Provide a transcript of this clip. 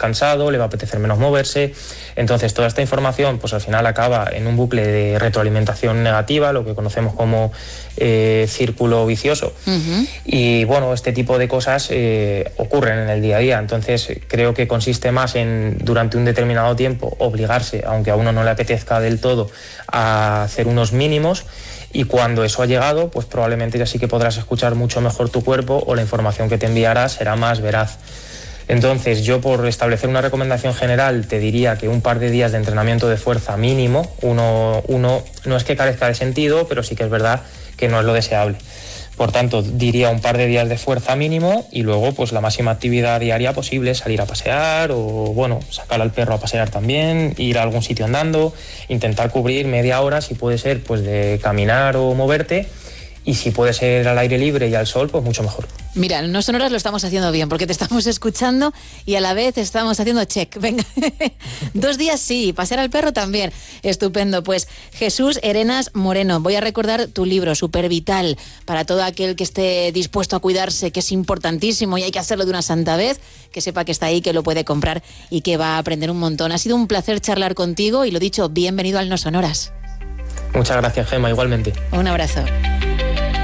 cansado, le va a apetecer menos moverse. Entonces toda esta información pues al final acaba en un bucle de retroalimentación negativa, lo que conocemos como círculo vicioso. Y bueno, este tipo de cosas ocurren en el día a día. Entonces creo que consiste más en, durante un determinado tiempo, obligarse, aunque a uno no le apetezca del todo, a hacer unos mínimos. Y cuando eso ha llegado, pues probablemente ya sí que podrás escuchar mucho mejor tu cuerpo, o la información que te enviará será más veraz. Entonces, yo, por establecer una recomendación general, te diría que un par de días de entrenamiento de fuerza mínimo. Uno no es que carezca de sentido, pero sí que es verdad que no es lo deseable. Por tanto, diría un par de días de fuerza mínimo, y luego pues la máxima actividad diaria posible, salir a pasear, o bueno, sacar al perro a pasear también, ir a algún sitio andando, intentar cubrir media hora, si puede ser, pues de caminar o moverte, y si puede ser al aire libre y al sol, pues mucho mejor. Mira, en No Sonoras lo estamos haciendo bien, porque te estamos escuchando y a la vez estamos haciendo check. Venga, 2 días sí, pasear al perro también. Estupendo. Pues Jesús Herenas Moreno, voy a recordar tu libro, Súper Vital, para todo aquel que esté dispuesto a cuidarse, que es importantísimo y hay que hacerlo de una santa vez, que sepa que está ahí, que lo puede comprar y que va a aprender un montón. Ha sido un placer charlar contigo y lo dicho, bienvenido al No Sonoras. Muchas gracias, Gemma, igualmente. Un abrazo.